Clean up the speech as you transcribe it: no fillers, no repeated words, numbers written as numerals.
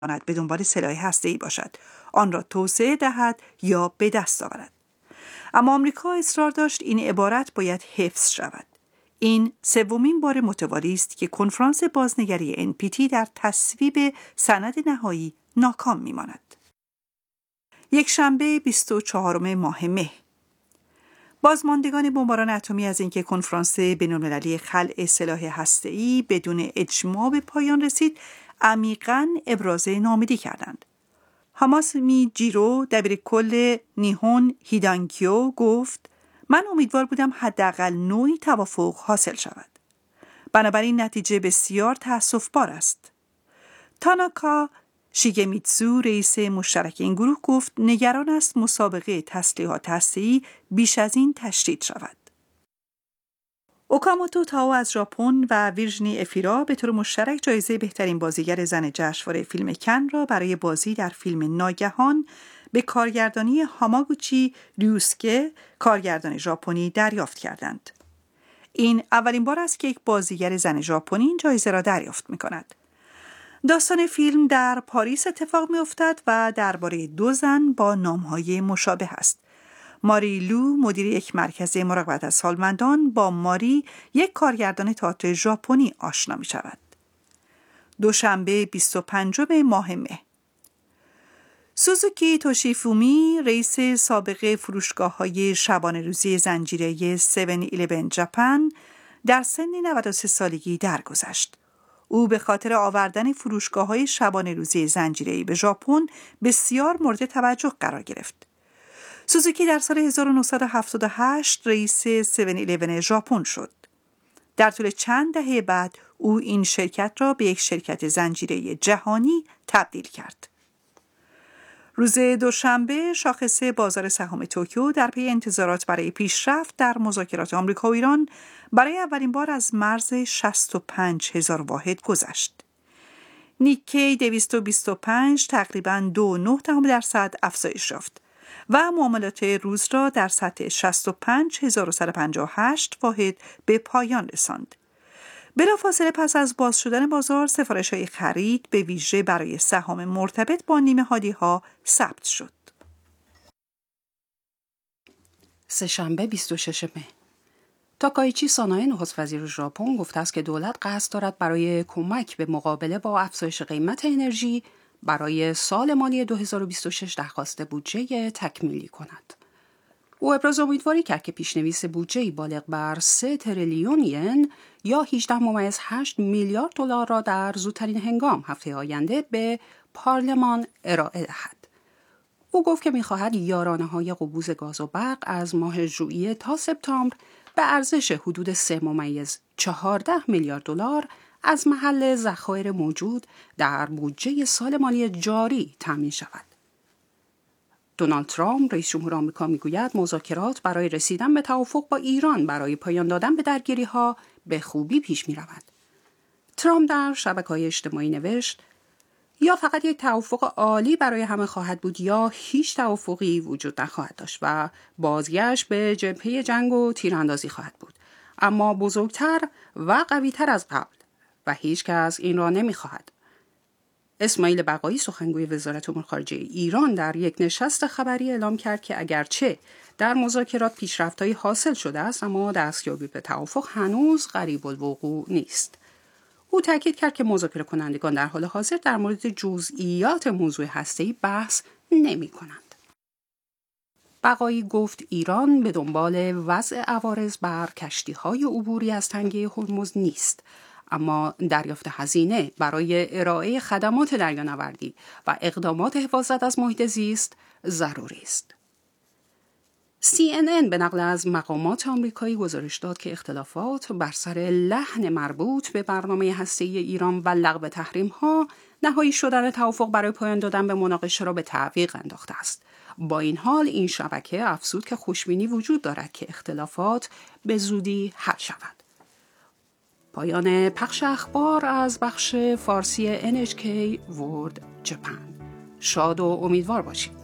به دنبال سلاح هسته‌ای باشد، آن را توسعه دهد یا به دست آورد. اما آمریکا اصرار داشت این عبارت باید حفظ شود. این سومین بار متوالی است که کنفرانس بازنگری NPT در تصویب سند نهایی ناکام می‌ماند. یک شنبه 24 ماه مه. بازماندگان بمباران اتمی از اینکه کنفرانس بین‌المللی خلع سلاح هسته‌ای بدون اجماع به پایان رسید، عمیقاً ابراز ناامیدی کردند. هاماسمی جیرو، دبیرکل نیهون هیدانکیو گفت: من امیدوار بودم حداقل نوعی توافق حاصل شود. بنابراین نتیجه بسیار تأسف‌بار است. تاناکا شیگمیتسو، رئیس مشترک این گروه، گفت نگران است مسابقه تسلیحات هسته‌ای بیش از این تشدید شود. اوکاموتو تاو از ژاپن و ویرژینی افیرا به طور مشترک جایزه بهترین بازیگر زن جشنواره فیلم کن را برای بازی در فیلم ناگهان به کارگردانی هاماگوچی ریوسکه، کارگردان ژاپنی، دریافت کردند. این اولین بار است که یک بازیگر زن ژاپنی این جایزه را دریافت می‌کند. داستان فیلم در پاریس اتفاق می‌افتد و درباره دو زن با نام‌های مشابه است. ماری لو، مدیر یک مرکز مراقبت از سالمندان، با ماری، یک کارگردان تئاتر ژاپنی، آشنا می‌شود. دوشنبه 25 ماه مه. سوزوکی توشیفومی، رئیس سابق فروشگاه‌های شبانه روزی زنجیره 7-11 ژاپن، در سن 93 سالگی درگذشت. او به خاطر آوردن فروشگاه‌های شبانه روزی زنجیره‌ای به ژاپن بسیار مورد توجه قرار گرفت. سوزوکی در سال 1978 رئیس 7-11 ژاپن شد. در طول چند دهه بعد او این شرکت را به یک شرکت زنجیره‌ای جهانی تبدیل کرد. روز دوشنبه شاخص بازار سهام توکیو در پی انتظارات برای پیشرفت در مذاکرات آمریکا و ایران برای اولین بار از مرز 65,000 واحد گذشت. نیکی 225 تقریباً 2.9% افزایش یافت و معاملات روز را در سطح 65,158 واحد به پایان رساند. بلافاصله پس از باز شدن بازار، سفارش‌های خرید به ویژه برای سهام مرتبط با نیمه هادی‌ها ثبت شد. سه‌شنبه 26 مه. تاکایچی سانای نخست وزیر ژاپن گفته است که دولت قصد دارد برای کمک به مقابله با افزایش قیمت انرژی برای سال مالی 2026 درخواست بودجه تکمیلی کند. او ابراز امیدواری کرد که پیشنویس بودجه‌ای بالغ بر 3 تریلیون ین یا 18.8 میلیارد دلار را در زودترین هنگام هفته آینده به پارلمان ارائه دهد. او گفت که می‌خواهد یارانه‌های قبوز گاز و برق از ماه ژوئیه تا سپتامبر به ارزش حدود 3.14 میلیارد دلار از محل ذخایر موجود در بودجه سال مالی جاری تامین شود. دونالد ترامپ رئیس جمهور آمریکا میگوید مذاکرات برای رسیدن به توافق با ایران برای پایان دادن به درگیری‌ها به خوبی پیش می‌رود. ترامپ در شبکه‌های اجتماعی نوشت: یا فقط یک توافق عالی برای همه خواهد بود یا هیچ توافقی وجود نخواهد داشت و بازگشت به جبهه جنگ و تیراندازی خواهد بود، اما بزرگتر و قوی‌تر از قبل و هیچ کس این را نمی‌خواهد. اسماعیل بقایی، سخنگوی وزارت امور خارجه ایران، در یک نشست خبری اعلام کرد که اگرچه در مذاکرات پیشرفت‌هایی حاصل شده است، اما دستیابی به توافق هنوز قریب الوقوع نیست. او تاکید کرد که مذاکره کنندگان در حال حاضر در مورد جزئیات موضوع هسته‌ای بحث نمی‌کنند. بقایی گفت ایران به دنبال وضع عوارض بر کشتی‌های عبوری از تنگه هرمز نیست، اما دریافت هزینه برای ارائه خدمات دریانوردی و اقدامات حفاظت از محیط زیست ضروری است. CNN به نقل از مقامات آمریکایی گزارش داد که اختلافات بر سر لحن مربوط به برنامه هسته‌ای ایران و لغو تحریم‌ها نهایی شدن توافق برای پایان دادن به مناقشه را به تعویق انداخته است. با این حال این شبکه افزود که خوشبینی وجود دارد که اختلافات به زودی حل شود. پایان پخش اخبار از بخش فارسی NHK World Japan. شاد و امیدوار باشید.